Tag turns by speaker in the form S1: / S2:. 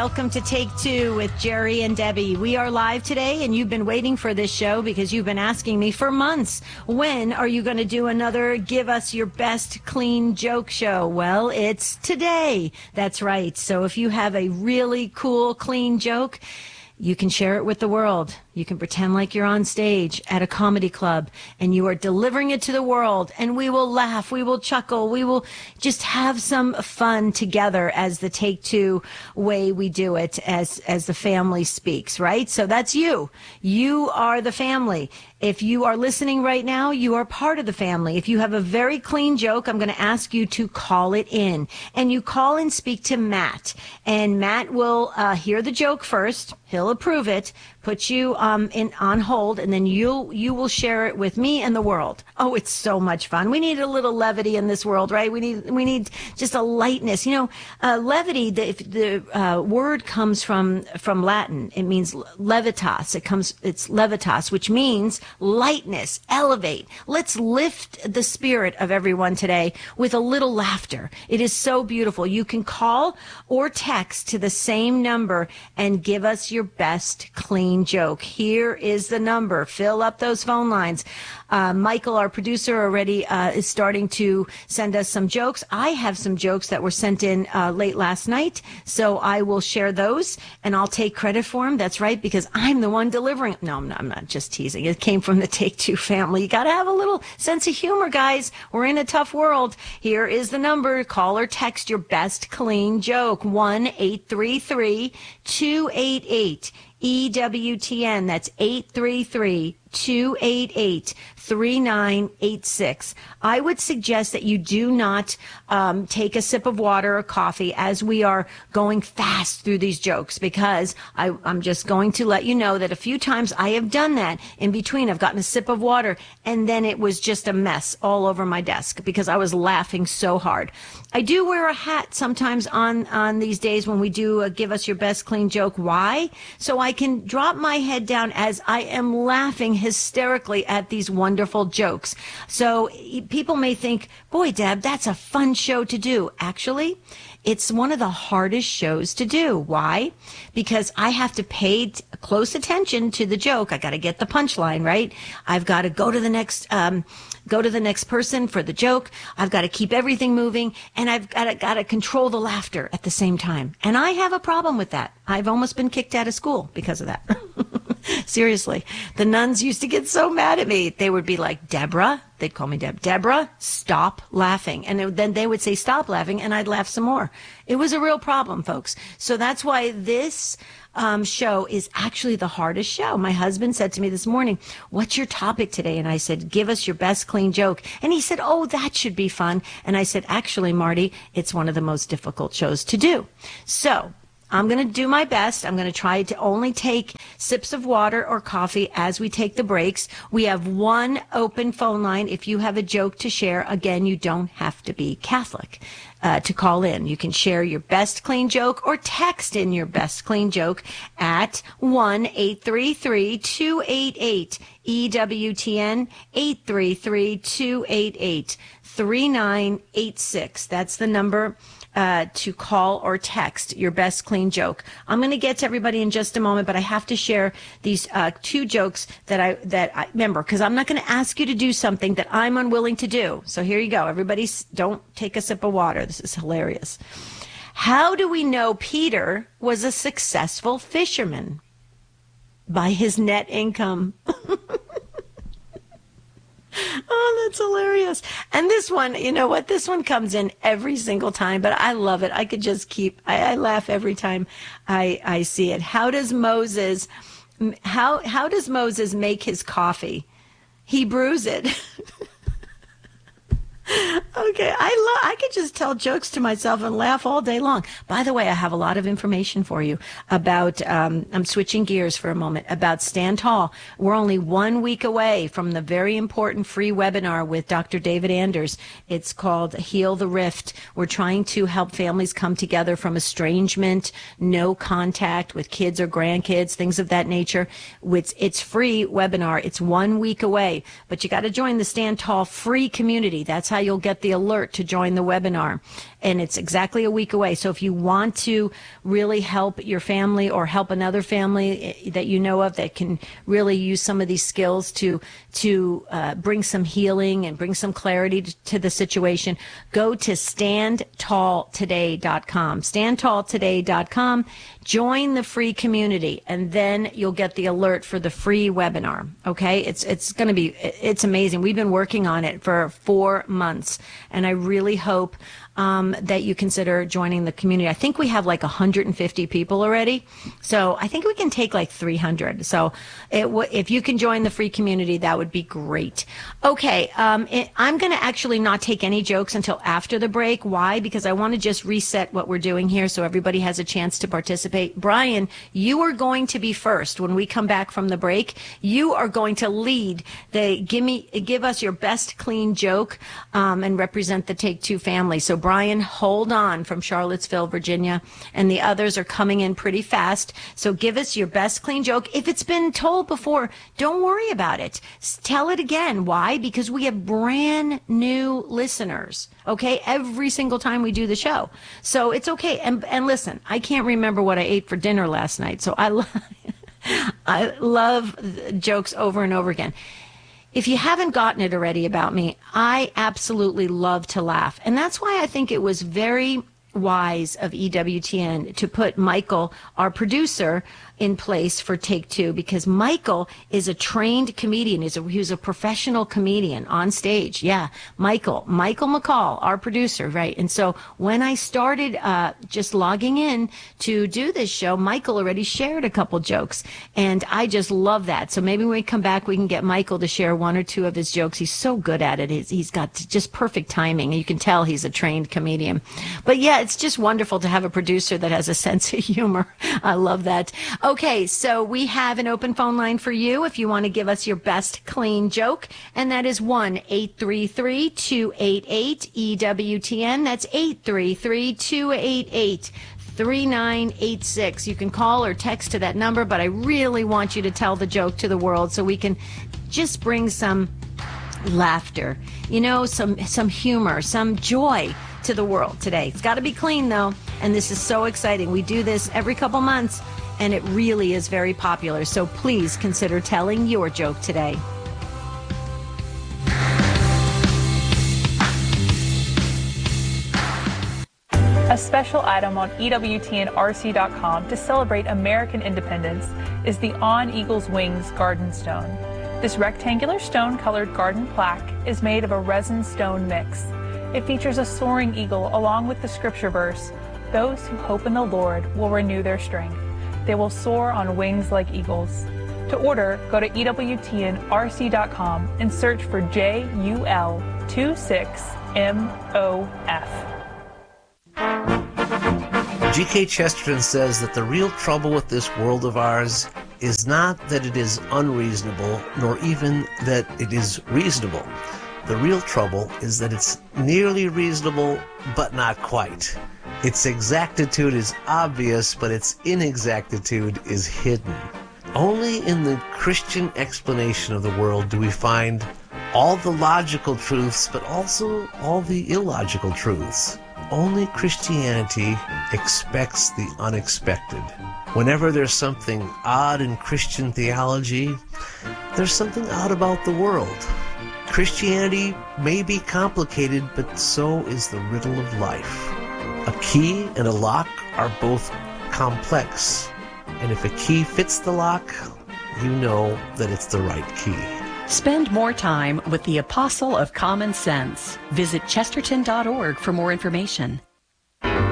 S1: Welcome to Take Two with Jerry and Debbie. We are live today, and you've been waiting for this show because you've been asking me for months, when are you going to do another Give Us Your Best Clean Joke show? Well, it's today. That's right. So if you have a really cool, clean joke, you can share it with the world. You can pretend like you're on stage at a comedy club and you are delivering it to the world, and we will laugh, we will chuckle, we will just have some fun together as the Take Two way we do it, as the family speaks, right? So that's you. You are the family. If you are listening right now, you are part of the family. If you have a very clean joke, I'm going to ask you to call it in. And you call and speak to Matt. And Matt will hear the joke first. He'll approve it, put you on hold, and then you will share it with me and the world. Oh, it's so much fun. We need a little levity in this world, right? We need just a lightness. You know, levity, the word comes from Latin. It means levitas. It's levitas, which means lightness, elevate. Let's lift the spirit of everyone today with a little laughter. It is so beautiful. You can call or text to the same number and give us your best clean joke. Here is the number. Fill up those phone lines. Michael, our producer, already is starting to send us some jokes. I have some jokes that were sent in late last night, so I will share those, and I'll take credit for them. That's right, because I'm the one delivering. No, I'm not just teasing. It came from the Take Two family. You got to have a little sense of humor, guys. We're in a tough world. Here is the number. Call or text your best clean joke. 1-833-288 EWTN. That's 833-288-3986. I would suggest that you do not take a sip of water or coffee as we are going fast through these jokes, because I'm just going to let you know that a few times I have done that in between. I've gotten a sip of water and then it was just a mess all over my desk because I was laughing so hard. I do wear a hat sometimes on these days when we do Give Us Your Best Clean Joke. Why? So I can drop my head down as I am laughing hysterically at these wonderful jokes. So people may think, boy, Deb, that's a fun show to do. Actually, it's one of the hardest shows to do. Why? Because I have to pay close attention to the joke. I got to get the punchline, right? I've got to go to the next person for the joke. I've got to keep everything moving, and I've got to control the laughter at the same time. And I have a problem with that. I've almost been kicked out of school because of that. Seriously. The nuns used to get so mad at me. They would be like, Deborah, they'd call me Deb. Deborah, stop laughing. And then they would say, stop laughing, and I'd laugh some more. It was a real problem, folks. So that's why this show is actually the hardest show. My husband said to me this morning, what's your topic today? And I said, give us your best clean joke. And he said, oh, that should be fun. And I said, actually, Marty, it's one of the most difficult shows to do. So I'm going to do my best. I'm going to try to only take sips of water or coffee as we take the breaks. We have one open phone line. If you have a joke to share, again, you don't have to be Catholic to call in. You can share your best clean joke or text in your best clean joke at 1-833-288-EWTN, 833-288-3986. That's the number to call or text your best clean joke. I'm going to get to everybody in just a moment, but I have to share these two jokes that I remember, because I'm not going to ask you to do something that I'm unwilling to do. So here you go. Everybody, don't take a sip of water. This is hilarious. How do we know Peter was a successful fisherman? By his net income. Oh, that's hilarious. And this one, you know what? This one comes in every single time, but I love it. I could just I laugh every time I see it. How does Moses make his coffee? He brews it. Okay, I could just tell jokes to myself and laugh all day long. By the way, I have a lot of information for you about, I'm switching gears for a moment, about Stand Tall. We're only 1 week away from the very important free webinar with Dr. David Anders. It's called Heal the Rift. We're trying to help families come together from estrangement, no contact with kids or grandkids, things of that nature. It's free webinar. It's 1 week away, but you got to join the Stand Tall free community. That's how you'll get the alert to join the webinar. and it's exactly a week away. So if you want to really help your family or help another family that you know of that can really use some of these skills to bring some healing and bring some clarity to the situation, go to standtalltoday.com. Standtalltoday.com. Join the free community, and then you'll get the alert for the free webinar. Okay, it's amazing. We've been working on it for 4 months, and I really hope that you consider joining the community. I think we have like 150 people already, so I think we can take like 300. So if you can join the free community, that would be great. Okay, I'm going to actually not take any jokes until after the break. Why? Because I want to just reset what we're doing here so everybody has a chance to participate. Brian, you are going to be first when we come back from the break. You are going to lead the give us your best clean joke and represent the Take Two family. So Brian, hold on, from Charlottesville, Virginia, and the others are coming in pretty fast. So give us your best clean joke. If it's been told before, don't worry about it. Tell it again. Why? Because we have brand new listeners, okay, every single time we do the show. So it's okay. And listen, I can't remember what I ate for dinner last night, so I love jokes over and over again. If you haven't gotten it already about me, I absolutely love to laugh. And that's why I think it was very wise of EWTN to put Michael, our producer, in place for Take Two, because Michael is a trained comedian. He's a professional comedian on stage. Yeah, Michael McCall, our producer, right? And so when I started just logging in to do this show, Michael already shared a couple jokes, and I just love that. So maybe when we come back, we can get Michael to share one or two of his jokes. He's so good at it. He's got just perfect timing. You can tell he's a trained comedian. But yeah, it's just wonderful to have a producer that has a sense of humor. I love that. Okay, so we have an open phone line for you if you want to give us your best clean joke, and that is 1-833-288-EWTN. That's 833-288-3986. You can call or text to that number, but I really want you to tell the joke to the world so we can just bring some laughter, some humor, some joy to the world today. It's got to be clean, though, and this is so exciting. We do this every couple months, and it really is very popular. So please consider telling your joke today.
S2: A special item on EWTNRC.com to celebrate American independence is the On Eagle's Wings Garden Stone. This rectangular stone-colored garden plaque is made of a resin stone mix. It features a soaring eagle along with the scripture verse, "Those who hope in the Lord will renew their strength. They will soar on wings like eagles." To order, go to EWTNRC.com and search for JUL26MOF.
S3: G.K. Chesterton says that the real trouble with this world of ours is not that it is unreasonable, nor even that it is reasonable. The real trouble is that it's nearly reasonable, but not quite. Its exactitude is obvious, but its inexactitude is hidden. Only in the Christian explanation of the world do we find all the logical truths, but also all the illogical truths. Only Christianity expects the unexpected. Whenever there's something odd in Christian theology, there's something odd about the world. Christianity may be complicated, but so is the riddle of life. A key and a lock are both complex, and if a key fits the lock, you know that it's the right key.
S4: Spend more time with the Apostle of Common Sense. Visit Chesterton.org for more information.